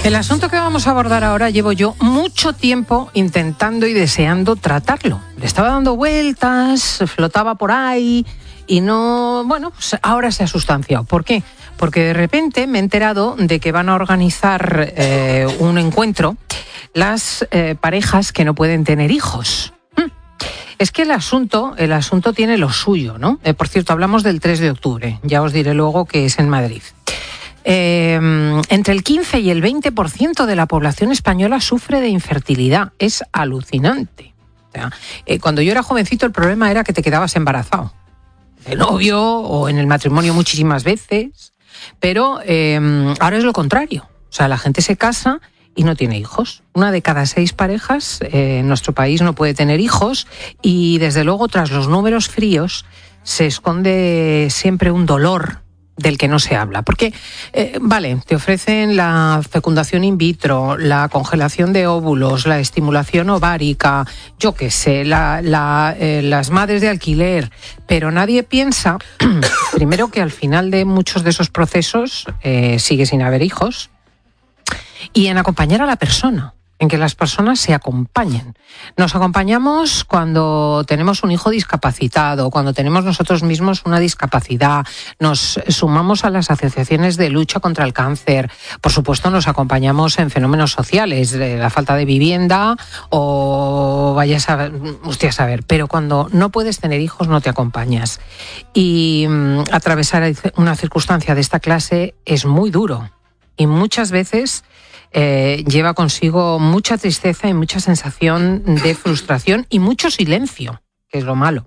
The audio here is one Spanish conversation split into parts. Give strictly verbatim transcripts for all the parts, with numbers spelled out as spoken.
El asunto que vamos a abordar ahora llevo yo mucho tiempo intentando y deseando tratarlo. Le estaba dando vueltas, flotaba por ahí y no... Bueno, pues ahora se ha sustanciado. ¿Por qué? Porque de repente me he enterado de que van a organizar eh, un encuentro las eh, parejas que no pueden tener hijos. Hmm. Es que el asunto, el asunto tiene lo suyo, ¿no? Eh, por cierto, hablamos del tres de octubre. Ya os diré luego que es en Madrid. Eh, entre el quince y el veinte por ciento de la población española sufre de infertilidad. Es alucinante. O sea, eh, cuando yo era jovencito el problema era que te quedabas embarazado. De novio o en el matrimonio muchísimas veces. Pero eh, ahora es lo contrario. O sea, la gente se casa y no tiene hijos. Una de cada seis parejas eh, en nuestro país no puede tener hijos y desde luego tras los números fríos se esconde siempre un dolor del que no se habla. Porque, eh, vale, te ofrecen la fecundación in vitro, la congelación de óvulos, la estimulación ovárica, yo qué sé, la, la, eh, las madres de alquiler, pero nadie piensa, primero, que al final de muchos de esos procesos eh, sigue sin haber hijos, y en acompañar a la persona, en que las personas se acompañen. Nos acompañamos cuando tenemos un hijo discapacitado, cuando tenemos nosotros mismos una discapacidad, nos sumamos a las asociaciones de lucha contra el cáncer, por supuesto nos acompañamos en fenómenos sociales, de la falta de vivienda o vaya a saber, usted a saber, pero cuando no puedes tener hijos no te acompañas. Y um, atravesar una circunstancia de esta clase es muy duro y muchas veces Eh, lleva consigo mucha tristeza y mucha sensación de frustración y mucho silencio, que es lo malo.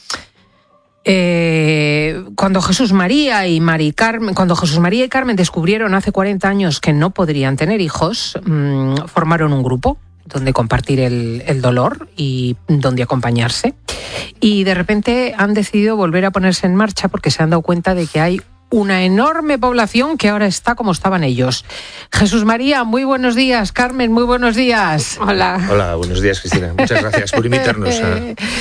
Eh, cuando Jesús María y Mari Carmen, cuando Jesús María y Carmen descubrieron hace cuarenta años que no podrían tener hijos, mmm, formaron un grupo donde compartir el, el dolor y donde acompañarse. Y de repente han decidido volver a ponerse en marcha porque se han dado cuenta de que hay una enorme población que ahora está como estaban ellos. Jesús María, muy buenos días. Carmen, muy buenos días. Hola. Hola, buenos días, Cristina. Muchas gracias por invitarnos a...